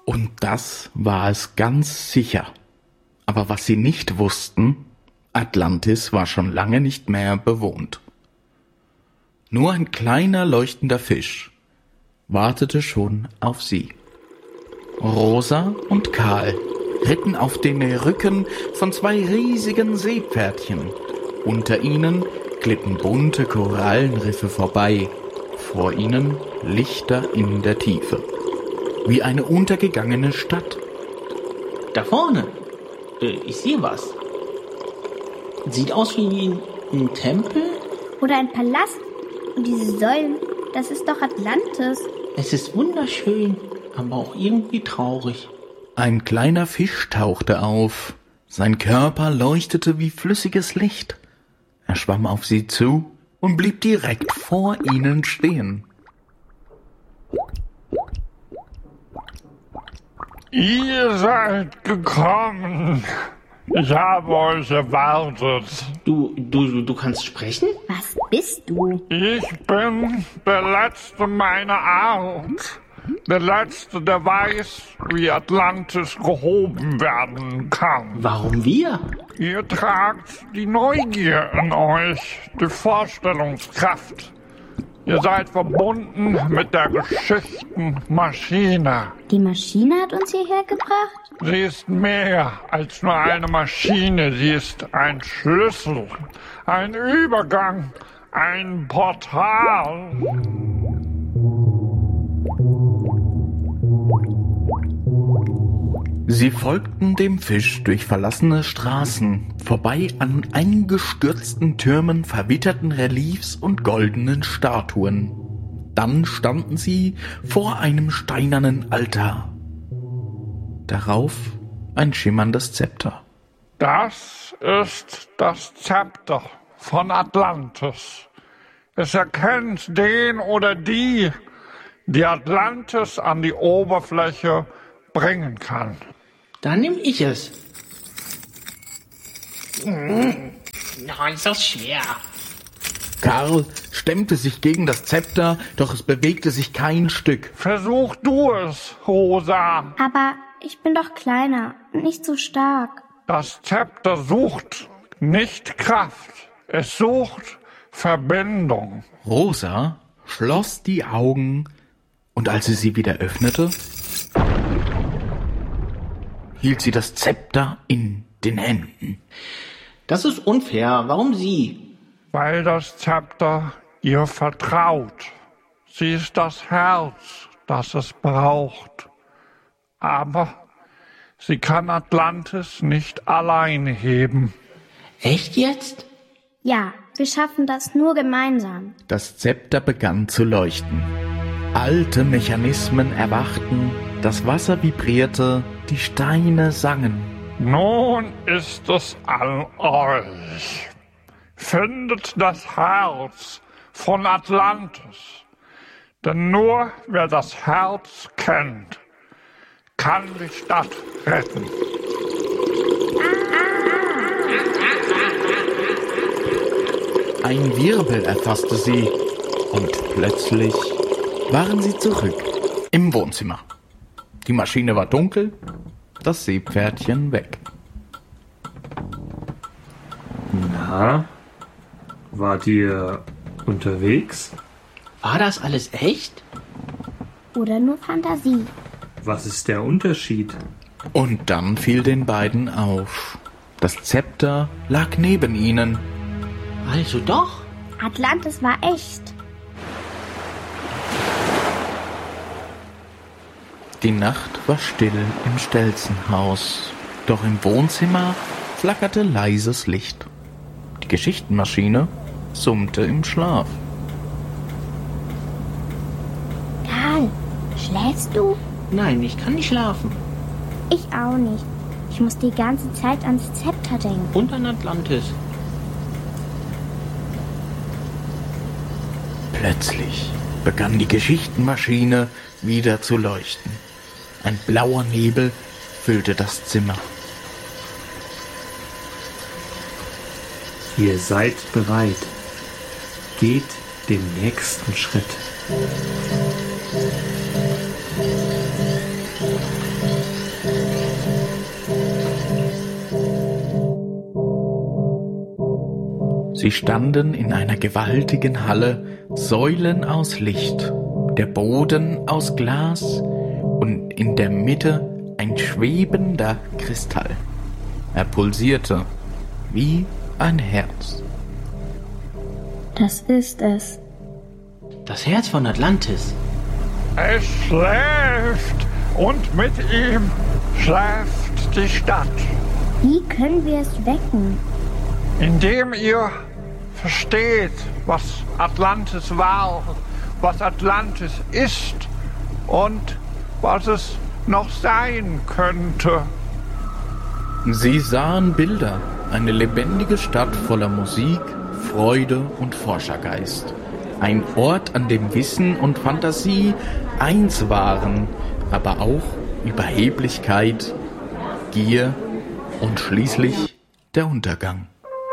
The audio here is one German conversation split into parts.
Und das war es ganz sicher. Aber was sie nicht wussten, Atlantis war schon lange nicht mehr bewohnt. Nur ein kleiner leuchtender Fisch wartete schon auf sie. Rosa und Karl ritten auf den Rücken von 2 riesigen Seepferdchen. Unter ihnen glitten bunte Korallenriffe vorbei, vor ihnen Lichter in der Tiefe, wie eine untergegangene Stadt. Da vorne, ich sehe was. Sieht aus wie ein Tempel. Oder ein Palast. Und diese Säulen, das ist doch Atlantis. Es ist wunderschön, aber auch irgendwie traurig. Ein kleiner Fisch tauchte auf. Sein Körper leuchtete wie flüssiges Licht. Er schwamm auf sie zu und blieb direkt vor ihnen stehen. Ihr seid gekommen. Ich habe euch erwartet. Du kannst sprechen? Was bist du? Ich bin der Letzte meiner Art. Der Letzte, der weiß, wie Atlantis gehoben werden kann. Warum wir? Ihr tragt die Neugier in euch, die Vorstellungskraft. Ihr seid verbunden mit der Geschichtenmaschine. Die Maschine hat uns hierher gebracht? Sie ist mehr als nur eine Maschine. Sie ist ein Schlüssel, ein Übergang, ein Portal. Sie folgten dem Fisch durch verlassene Straßen, vorbei an eingestürzten Türmen, verwitterten Reliefs und goldenen Statuen. Dann standen sie vor einem steinernen Altar. Darauf ein schimmerndes Zepter. Das ist das Zepter von Atlantis. Es erkennt den oder die Atlantis an die Oberfläche bringen kann. Dann nehme ich es. Ist das schwer. Karl stemmte sich gegen das Zepter, doch es bewegte sich kein Stück. Versuch du es, Rosa. Aber ich bin doch kleiner und nicht so stark. Das Zepter sucht nicht Kraft. Es sucht Verbindung. Rosa schloss die Augen und als sie wieder öffnete, hielt sie das Zepter in den Händen. Das ist unfair. Warum sie? Weil das Zepter ihr vertraut. Sie ist das Herz, das es braucht. Aber sie kann Atlantis nicht alleine heben. Echt jetzt? Ja, wir schaffen das nur gemeinsam. Das Zepter begann zu leuchten. Alte Mechanismen erwachten, das Wasser vibrierte, die Steine sangen. Nun ist es an euch. Findet das Herz von Atlantis. Denn nur wer das Herz kennt, kann die Stadt retten. Ein Wirbel erfasste sie und plötzlich waren sie zurück im Wohnzimmer. Die Maschine war dunkel, das Seepferdchen weg. Na, wart ihr unterwegs? War das alles echt? Oder nur Fantasie. Was ist der Unterschied? Und dann fiel den beiden auf. Das Zepter lag neben ihnen. Also doch? Atlantis war echt. Die Nacht war still im Stelzenhaus, doch im Wohnzimmer flackerte leises Licht. Die Geschichtenmaschine summte im Schlaf. Karl, schläfst du? Nein, ich kann nicht schlafen. Ich auch nicht. Ich muss die ganze Zeit ans Zepter denken. Und an Atlantis. Plötzlich begann die Geschichtenmaschine wieder zu leuchten. Ein blauer Nebel füllte das Zimmer. Ihr seid bereit. Geht den nächsten Schritt. Sie standen in einer gewaltigen Halle, Säulen aus Licht, der Boden aus Glas und in der Mitte ein schwebender Kristall. Er pulsierte wie ein Herz. Das ist es. Das Herz von Atlantis. Es schläft und mit ihm schläft die Stadt. Wie können wir es wecken? Indem ihr versteht, was Atlantis war, was Atlantis ist und was es noch sein könnte. Sie sahen Bilder, eine lebendige Stadt voller Musik, Freude und Forschergeist. Ein Ort, an dem Wissen und Fantasie eins waren, aber auch Überheblichkeit, Gier und schließlich der Untergang.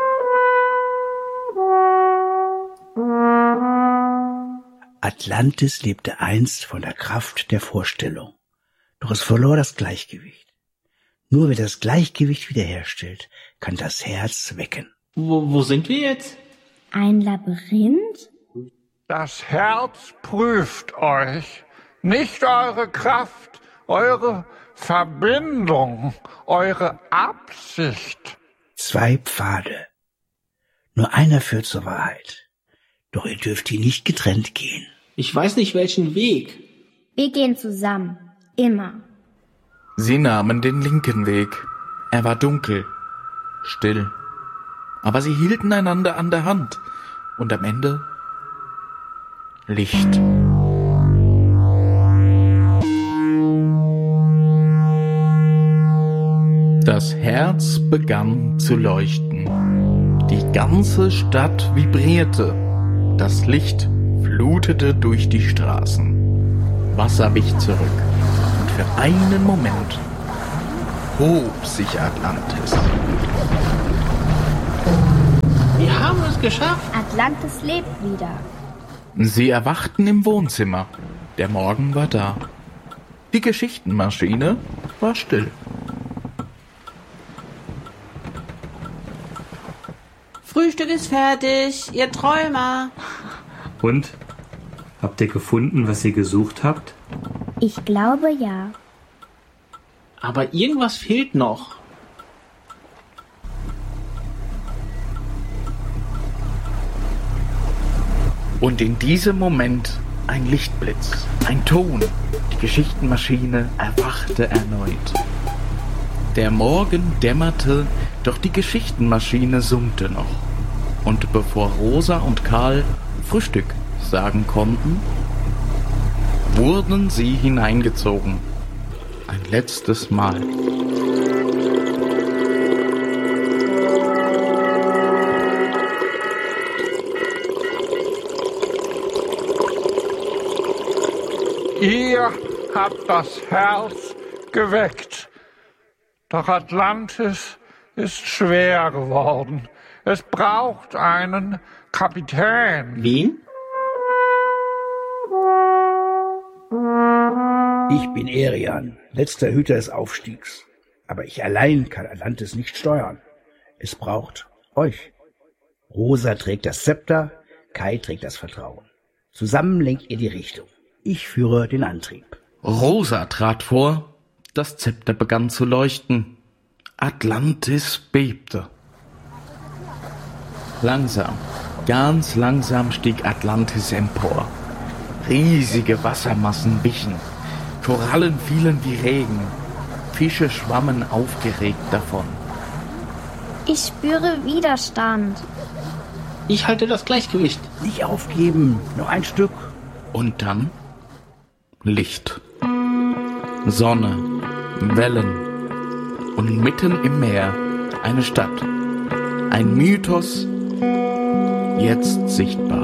Atlantis lebte einst von der Kraft der Vorstellung, doch es verlor das Gleichgewicht. Nur wer das Gleichgewicht wiederherstellt, kann das Herz wecken. Wo sind wir jetzt? Ein Labyrinth? Das Herz prüft euch, nicht eure Kraft, eure Verbindung, eure Absicht. 2 Pfade. Nur einer führt zur Wahrheit. Doch ihr dürft hier nicht getrennt gehen. Ich weiß nicht, welchen Weg. Wir gehen zusammen. Immer. Sie nahmen den linken Weg. Er war dunkel, still. Aber sie hielten einander an der Hand. Und am Ende Licht. Das Herz begann zu leuchten. Die ganze Stadt vibrierte. Das Licht flutete durch die Straßen. Wasser wich zurück. Und für einen Moment hob sich Atlantis. Wir haben es geschafft. Atlantis lebt wieder. Sie erwachten im Wohnzimmer. Der Morgen war da. Die Geschichtenmaschine war still. Frühstück ist fertig, ihr Träumer. Und? Habt ihr gefunden, was ihr gesucht habt? Ich glaube ja. Aber irgendwas fehlt noch. Und in diesem Moment ein Lichtblitz, ein Ton. Die Geschichtenmaschine erwachte erneut. Der Morgen dämmerte, doch die Geschichtenmaschine summte noch. Und bevor Rosa und Karl Frühstück sagen konnten, wurden sie hineingezogen. Ein letztes Mal. Ihr habt das Herz geweckt. Doch Atlantis ist schwer geworden. Es braucht einen Kapitän. Wen? Ich bin Erian, letzter Hüter des Aufstiegs. Aber ich allein kann Atlantis nicht steuern. Es braucht euch. Rosa trägt das Zepter, Kai trägt das Vertrauen. Zusammen lenkt ihr die Richtung. Ich führe den Antrieb. Rosa trat vor, das Zepter begann zu leuchten. Atlantis bebte. Langsam, ganz langsam stieg Atlantis empor. Riesige Wassermassen wichen, Korallen fielen wie Regen, Fische schwammen aufgeregt davon. Ich spüre Widerstand. Ich halte das Gleichgewicht. Nicht aufgeben, noch ein Stück. Und dann Licht, Sonne, Wellen und mitten im Meer eine Stadt, ein Mythos, jetzt sichtbar.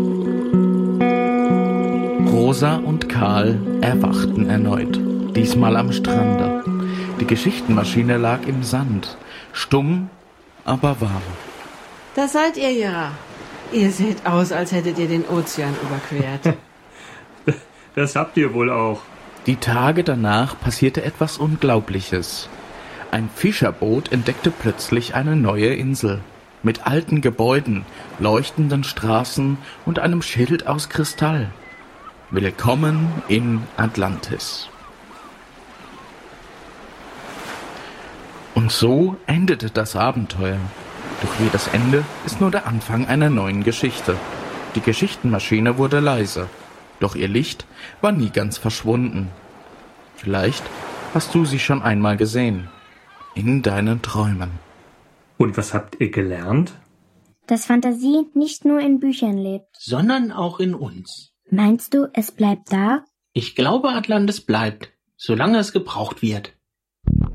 Rosa und Karl erwachten erneut, diesmal am Strande. Die Geschichtenmaschine lag im Sand, stumm, aber warm. Da seid ihr ja. Ihr seht aus, als hättet ihr den Ozean überquert. Das habt ihr wohl auch. Die Tage danach passierte etwas Unglaubliches. Ein Fischerboot entdeckte plötzlich eine neue Insel. mit alten Gebäuden, leuchtenden Straßen und einem Schild aus Kristall. Willkommen in Atlantis. Und so endete das Abenteuer. Doch wie das Ende ist nur der Anfang einer neuen Geschichte. Die Geschichtenmaschine wurde leiser, doch ihr Licht war nie ganz verschwunden. Vielleicht hast du sie schon einmal gesehen. In deinen Träumen. Und was habt ihr gelernt? Dass Fantasie nicht nur in Büchern lebt. Sondern auch in uns. Meinst du, es bleibt da? Ich glaube, Atlantis bleibt, solange es gebraucht wird.